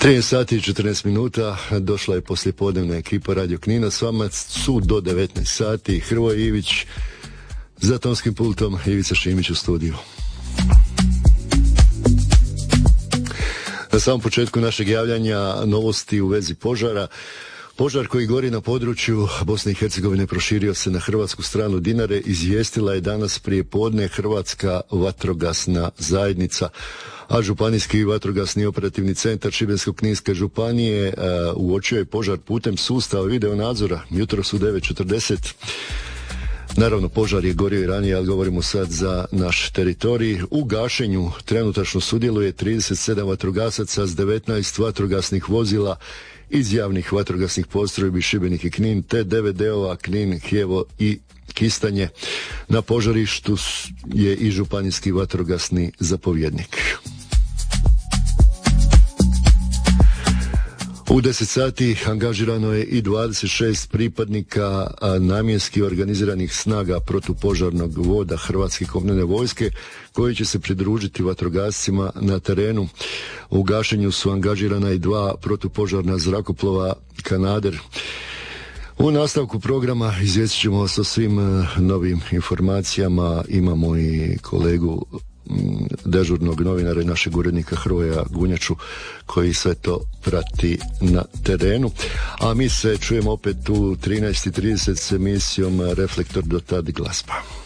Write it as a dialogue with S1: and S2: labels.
S1: 13 sati i 14 minuta, došla je poslijepodnevna ekipa Radio Knina, s vama su do 19 sati, Hrvoje Ivić za tonskim pultom, Ivica Šimić u studiju. Na samom početku našeg javljanja novosti u vezi požara. Požar koji gori na području Bosne i Hercegovine proširio se na hrvatsku stranu Dinare, izvijestila je danas prije podne Hrvatska vatrogasna zajednica, a Županijski vatrogasni operativni centar Šibensko-kninske županije uočio je požar putem sustava video nadzora jutros u 9:40. Naravno, požar je gorio i ranije, ali govorimo sad za naš teritorij. U gašenju trenutačno sudjeluje 37 vatrogasaca s 19 vatrogasnih vozila iz javnih vatrogasnih postrojbi Šibenik i Knin, te DVD-ova Knin, Hijevo i Kistanje. Na požarištu je i županijski vatrogasni zapovjednik. U 10 sati angažirano je i 26 pripadnika namjenski organiziranih snaga protupožarnog voda Hrvatske kopnene vojske koji će se pridružiti vatrogascima na terenu. U gašenju su angažirana i 2 protupožarna zrakoplova Kanader. U nastavku programa izvijestit ćemo vas o svim novim informacijama. Imamo i kolegu dežurnog novinara i našeg urednika Hrvoja Gunjaču koji sve to prati na terenu, a mi se čujemo opet u 13:30 s emisijom Reflektor, do tad glazba.